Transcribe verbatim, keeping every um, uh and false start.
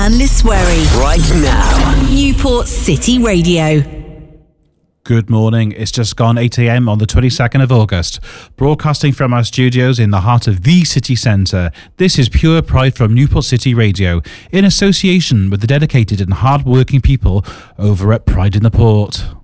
And Liswery. Right now. Newport City Radio. Good morning. It's just gone eight a.m. on the twenty-second of August. Broadcasting from our studios in the heart of the city centre, this is Pure Pride from Newport City Radio, in association with the dedicated and hard-working people over at Pride in the Port.